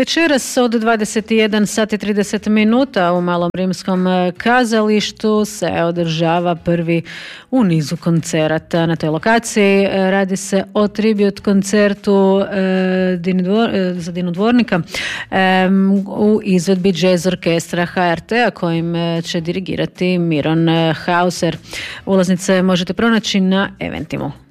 Večeras od 21 sati 30 minuta u Malom rimskom kazalištu se održava prvi u nizu koncerata na toj lokaciji. Radi se o tribut koncertu za Dinu Dvornika u izvedbi jazz orkestra HRT-a kojim će dirigirati Miron Hauser. Ulaznice možete pronaći na Eventimu.